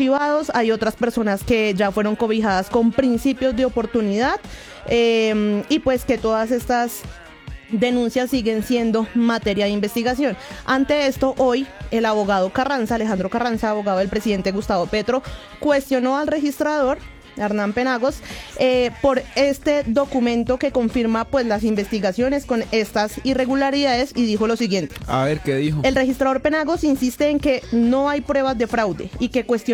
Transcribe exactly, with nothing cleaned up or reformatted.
archivados, hay otras personas que ya fueron cobijadas con principios de oportunidad, eh, y pues que todas estas denuncias siguen siendo materia de investigación. Ante esto, hoy el abogado Carranza, Alejandro Carranza, abogado del presidente Gustavo Petro, cuestionó al registrador Hernán Penagos eh, por este documento que confirma pues las investigaciones con estas irregularidades, y dijo lo siguiente. A ver, ¿qué dijo? El registrador Penagos insiste en que no hay pruebas de fraude y que cuestiona